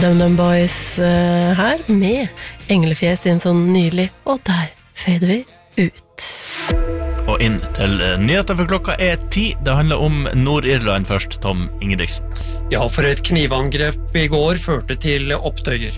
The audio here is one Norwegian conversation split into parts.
DumDum Boys her med Englefjes i en sånn nylig, og der fader vi ut. Og inn til nyheter for klokka 10. Det handler om Nord-Irland først, Tom Ingebrigtsen. Ja, for et knivangrep i går førte til opptøyer.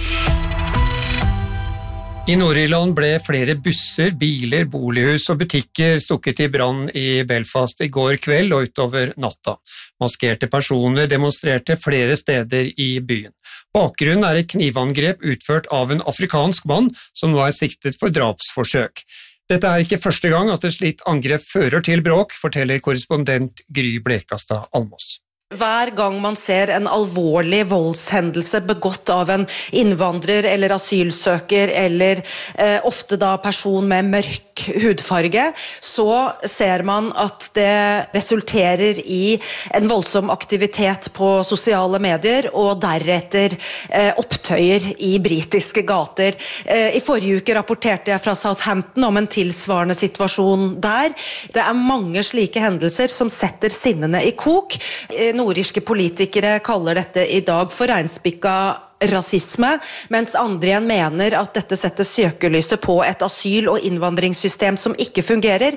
I Nord-Irland ble flere busser, biler, bolighus og butikker stukket i brann i Belfast i går kveld og utover natta. Maskerte personer demonstrerte flere steder i byen. Bakgrunnen er et knivangrep utført av en afrikansk mann som nå er siktet for drapsforsøk. Dette er ikke første gang at et slikt angrep fører til bråk, forteller korrespondent Gry Blekastad Almås. Hver gang man ser en alvorlig voldshendelse begått av en innvandrer eller asylsøker, eller ofte da person med mørk hudfarge, så ser man at det resulterer i en voldsom aktivitet på sosiale medier, og deretter opptøyer i britiske gater. I forrige uke rapporterte jeg fra Southampton om en tilsvarende situasjon der. Det er mange slike hendelser som setter sinnene i kok. Nordirske politikere kaller dette i dag for reinspikka rasisme, mens andre igjen mener at dette setter søkelyset på et asyl- og innvandringssystem som ikke fungerer.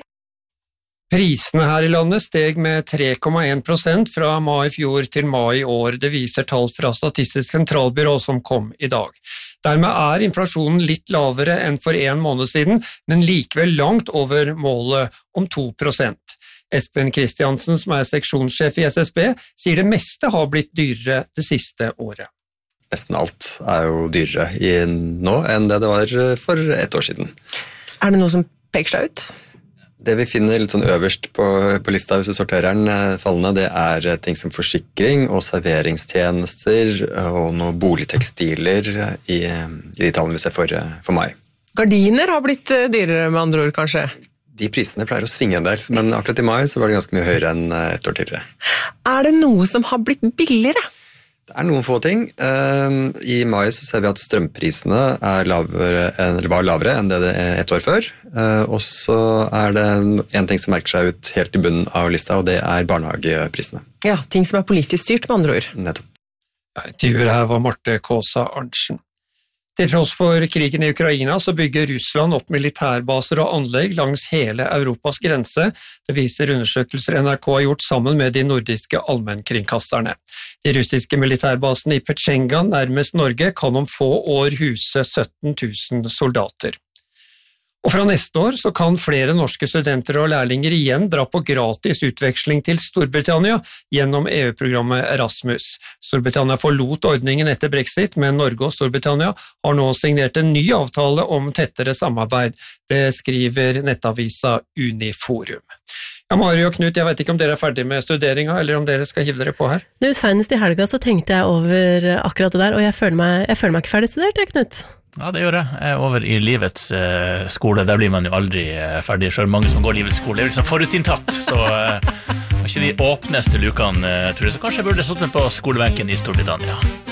Prisene her i landet steg med 3,1% fra mai i fjor til mai i år. Det viser tall fra Statistisk sentralbyrå som kom i dag. Dermed er inflasjonen litt lavere enn for en måned siden, men likevel langt over målet om 2%. Espen Kristiansen, som er seksjonssjef i SSB, sier det meste har blitt dyrere det siste året. Nesten alt er jo dyrere nå enn det var for et år siden. Er det noe som peker seg ut? Det vi finner litt sånn øverst på lista hvis vi sorterer den fallende, det er ting som forsikring og serveringstjenester og noen boligtekstiler i de tallene vi ser for mai. Gardiner har blitt dyrere med andre ord, kanskje? De prisene pleier å svinge en del, men akkurat i mai så var det ganske mye høyere enn et år tidligere. Er det noe som har blitt billigere? Det er noen få ting. I mai så ser vi at strømprisene var lavere enn det et år før. Og så er det en ting som merker seg ut helt i bunnen av lista, og det er barnehageprisene. Ja, ting som er politisk styrt med andre ord. Nettopp. Intervjuet her var Marte Kåsa Arntzen. Til tross for krigen i Ukraina så bygger Russland opp militærbaser og anlegg langs hele Europas grense. Det viser undersøkelser NRK har gjort sammen med de nordiske allmennkringkasterne. De russiske militærbasene i Petsjenga nærmest Norge kan om få år huse 17 000 soldater. Og fra neste år så kan flere norske studenter og lærlinger igjen dra på gratis utveksling til Storbritannia gjennom EU-programmet Erasmus. Storbritannia forlot ordningen etter Brexit, men Norge og Storbritannia har nå signert en ny avtale om tettere samarbeid. Det skriver nettavisa Uniforum. Ja, Mari og Knut, jeg vet ikke om dere er ferdig med studeringa, eller om dere skal hive dere på her? Senest i helga så tenkte jeg over akkurat det der, og jeg føler meg ikke ferdig studert, Knut. Ja, det gjør jeg. Jeg er over i livets skole. Der blir man jo aldri ferdig. Selv mange som går livets skole. Det er liksom forutinntatt. Så ikke de åpneste lukene, tror jeg. Så kanskje jeg burde satt meg på skolebenken i Storbritannia.